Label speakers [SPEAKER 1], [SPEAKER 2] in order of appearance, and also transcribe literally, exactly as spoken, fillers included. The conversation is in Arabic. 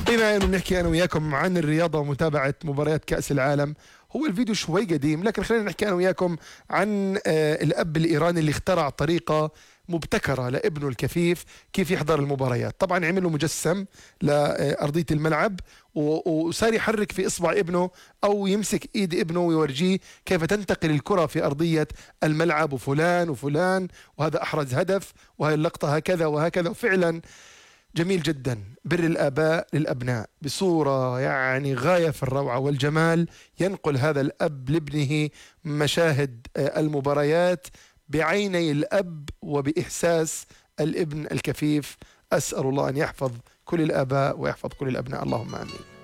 [SPEAKER 1] بما انه بنحكي انا وياكم عن الرياضه ومتابعه مباريات كاس العالم، هو الفيديو شوي قديم لكن خلينا نحكي انا وياكم عن آه الاب الايراني اللي اخترع طريقه مبتكره لابنه الكفيف كيف يحضر المباريات. طبعا عمل له مجسم لارضيه الملعب وصار يحرك في اصبع ابنه او يمسك ايد ابنه ويورجيه كيف تنتقل الكره في ارضيه الملعب، وفلان وفلان وهذا احرز هدف وهي اللقطه هكذا وهكذا. وفعلا جميل جدا بر الآباء للأبناء بصورة يعني غاية في الروعة والجمال. ينقل هذا الأب لابنه مشاهد المباريات بعيني الأب وبإحساس الابن الكفيف. أسأل الله أن يحفظ كل الآباء ويحفظ كل الأبناء، اللهم آمين.